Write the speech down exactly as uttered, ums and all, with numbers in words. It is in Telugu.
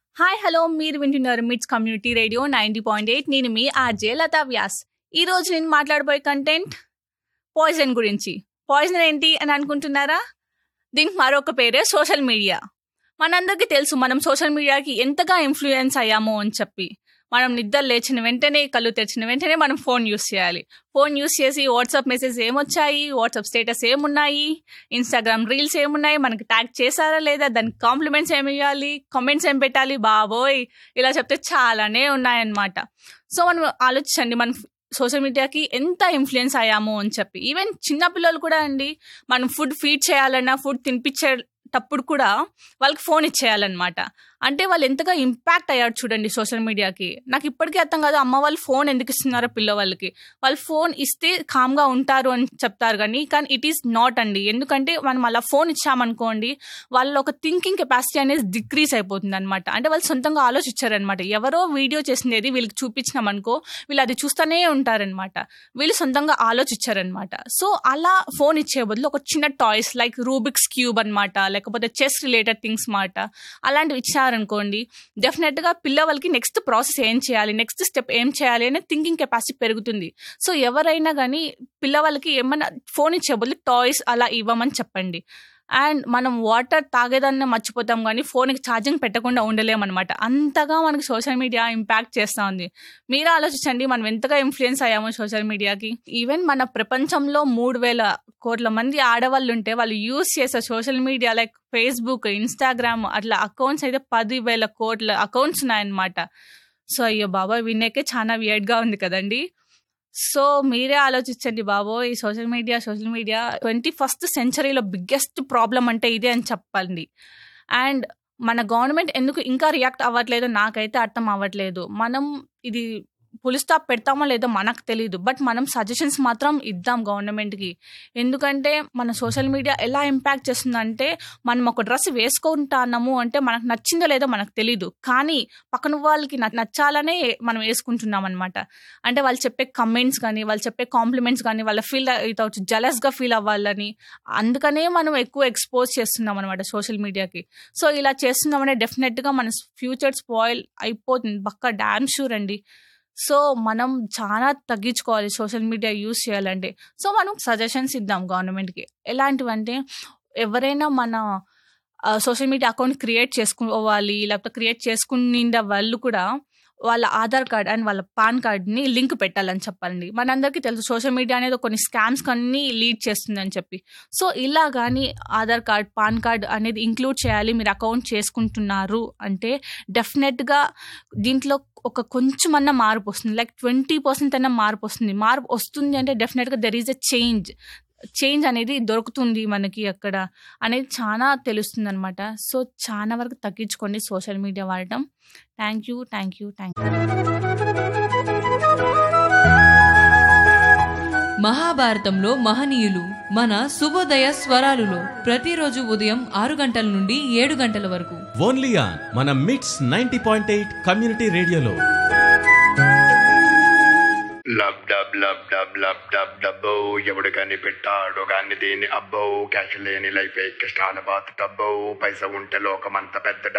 హాయ్ హలో మీరు వింటున్నారు మిట్స్ community radio ninety point eight. నేను మీ ఆర్జే లతా వ్యాస్. ఈరోజు నేను మాట్లాడబోయే కంటెంట్ పాయిజన్ గురించి. పాయిజన్ ఏంటి అని అనుకుంటున్నారా? దీనికి మరొక పేరే సోషల్ మీడియా. మనందరికీ తెలుసు మనం సోషల్ మీడియాకి ఎంతగా ఇన్ఫ్లుయెన్స్ అయ్యామో అని చెప్పి. మనం నిద్ర లేచిన వెంటనే, కళ్ళు తెరిచిన వెంటనే మనం ఫోన్ యూస్ చేయాలి. ఫోన్ యూస్ చేసి వాట్సాప్ మెసేజ్ ఏమొచ్చాయి, వాట్సాప్ స్టేటస్ ఏమున్నాయి, ఇన్స్టాగ్రామ్ రీల్స్ ఏమున్నాయి, మనకి ట్యాగ్ చేశారా లేదా, దానికి కాంప్లిమెంట్స్ ఏమి ఇవ్వాలి, కామెంట్స్ ఏం పెట్టాలి, బాబోయ్ ఇలా చెప్తే చాలానే ఉన్నాయన్నమాట. సో మనం ఆలోచించండి, మనం సోషల్ మీడియాకి ఎంత ఇన్ఫ్లుయెన్స్ అయ్యాము అని చెప్పి. ఈవెన్ చిన్నపిల్లలు కూడా అండి, మనం ఫుడ్ ఫీడ్ చేయాలన్నా, ఫుడ్ తినిపించేటప్పుడు కూడా వాళ్ళకి ఫోన్ ఇచ్చేయాలన్నమాట. అంటే వాళ్ళు ఎంతగా ఇంపాక్ట్ అయ్యారు చూడండి సోషల్ మీడియాకి. నాకు ఇప్పటికీ అర్థం కాదు, అమ్మ వాళ్ళు ఫోన్ ఎందుకు ఇస్తున్నారో పిల్లవాళ్ళకి. వాళ్ళు ఫోన్ ఇస్తే కామ్గా ఉంటారు అని చెప్తారు కానీ కానీ ఇట్ ఈస్ నాట్ అండి. ఎందుకంటే మనం అలా ఫోన్ ఇచ్చామనుకోండి, వాళ్ళ ఒక థింకింగ్ కెపాసిటీ అనేది డిక్రీజ్ అయిపోతుంది అనమాట. అంటే వాళ్ళు సొంతంగా ఆలోచించారనమాట. ఎవరో వీడియో చేసింది వీళ్ళకి చూపించినామనుకో, వీళ్ళు అది చూస్తూనే ఉంటారనమాట. వీళ్ళు సొంతంగా ఆలోచించారనమాట. సో అలా ఫోన్ ఇచ్చే బదులు ఒక చిన్న టాయ్స్ లైక్ రూబిక్స్ క్యూబ్ అనమాట, లేకపోతే చెస్ రిలేటెడ్ థింగ్స్ మాట, అలాంటివి ఇచ్చారు అనుకోండి, డెఫినెట్ గా పిల్లవాళ్ళకి నెక్స్ట్ ప్రాసెస్ ఏం చేయాలి, నెక్స్ట్ స్టెప్ ఏం చేయాలి అనే థింకింగ్ కెపాసిటీ పెరుగుతుంది. సో ఎవరైనా కానీ పిల్లవాళ్ళకి ఏమన్నా ఫోన్ ఇచ్చే బదులు టాయ్స్ అలా ఇవ్వమని చెప్పండి. అండ్ మనం వాటర్ తాగేదాన్ని మర్చిపోతాం కానీ ఫోన్కి ఛార్జింగ్ పెట్టకుండా ఉండలేమన్నమాట. అంతగా మనకి సోషల్ మీడియా ఇంపాక్ట్ చేస్తూ ఉంది. మీరు ఆలోచించండి, మనం ఎంతగా ఇన్ఫ్లుయెన్స్ అయ్యామో సోషల్ మీడియాకి. ఈవెన్ మన ప్రపంచంలో మూడు వేల కోట్ల మంది ఆడవాళ్ళు ఉంటే వాళ్ళు యూజ్ చేసే social media like Facebook, Instagram అట్లా అకౌంట్స్ అయితే పది వేల కోట్ల అకౌంట్స్ ఉన్నాయన్నమాట. సో అయ్యో బాబా, వినేకే చాలా వియర్డ్గా ఉంది కదండి. సో మీరే ఆలోచించండి బాబో, ఈ social media social media twenty first సెంచరీలో biggest problem అంటే ఇదే అని చెప్పండి. అండ్ మన గవర్నమెంట్ ఎందుకు ఇంకా రియాక్ట్ అవ్వట్లేదో నాకైతే అర్థం అవ్వట్లేదు. మనం ఇది ఫుల్ స్టాప్ పెడతామో లేదో మనకు తెలియదు, బట్ మనం సజెషన్స్ మాత్రం ఇద్దాం గవర్నమెంట్కి. ఎందుకంటే మన సోషల్ మీడియా ఎలా ఇంపాక్ట్ చేస్తుందంటే, మనం ఒక డ్రెస్ వేసుకుంటున్నాము అంటే మనకు నచ్చిందో లేదో మనకు తెలీదు, కానీ పక్కన వాళ్ళకి నచ్చాలనే మనం వేసుకుంటున్నాం అనమాట. అంటే వాళ్ళు చెప్పే కమెంట్స్ కానీ, వాళ్ళు చెప్పే కాంప్లిమెంట్స్ కానీ వాళ్ళ ఫీల్ అవుతావచ్చు, జలస్గా ఫీల్ అవ్వాలని. అందుకనే మనం ఎక్కువ ఎక్స్పోజ్ చేస్తున్నాం అనమాట సోషల్ మీడియాకి. సో ఇలా చేస్తున్నామంటే డెఫినెట్గా మన ఫ్యూచర్ స్పాయిల్ అయిపోతుంది, పక్కా డామ్ షూర్ అండి. సో మనం చాలా తగ్గించుకోవాలి సోషల్ మీడియా యూస్ చేయాలంటే. సో మనం సజెషన్స్ ఇద్దాం గవర్నమెంట్కి. ఎలాంటివంటే, ఎవరైనా మన సోషల్ మీడియా అకౌంట్ క్రియేట్ చేసుకోవాలి, లేకపోతే క్రియేట్ చేసుకున్న వాళ్ళు కూడా వాళ్ళ ఆధార్ కార్డ్ అండ్ వాళ్ళ పాన్ కార్డ్ని లింక్ పెట్టాలని చెప్పండి. మనందరికీ తెలుసు సోషల్ మీడియా అనేది కొన్ని స్కామ్స్ కన్నీ లీడ్ చేస్తుందని చెప్పి. సో ఇలా కానీ ఆధార్ కార్డ్, పాన్ కార్డ్ అనేది ఇంక్లూడ్ చేయాలి మీరు అకౌంట్ చేసుకుంటున్నారు అంటే. డెఫినెట్గా దీంట్లో ఒక కొంచెమన్నా మార్పు వస్తుంది, లైక్ ట్వంటీ పర్సెంట్ అన్న మార్పు వస్తుంది. మార్పు వస్తుంది అంటే డెఫినెట్గా there is a change change అనేది దొరుకుతుంది మనకి అక్కడ అనేది చాలా తెలుస్తుంది అనమాట. సో చాలా వరకు తగ్గించుకోండి సోషల్ మీడియా వాడటం. Thank you thank you thank you మహాభారతంలో మహనీయులు మన శుభోదయ స్వరాలులో ప్రతిరోజు ఉదయం ఆరు గంటల నుండి ఏడు గంటల వరకు ఓన్లీ ఆన్ మన మిట్స్ నైంటీ పాయింట్ ఎయిట్ కమ్యూనిటీ రేడియోలో. Lub dub lub dub lub dub డబ్బో, ఎవడు కాని పెట్టాడు కాని దీన్ని అబ్బో, క్యాష్ లేని లైఫ్ కష్టాల బాత్ టబ్బో, పైస ఉంటే లోకమంత పెద్ద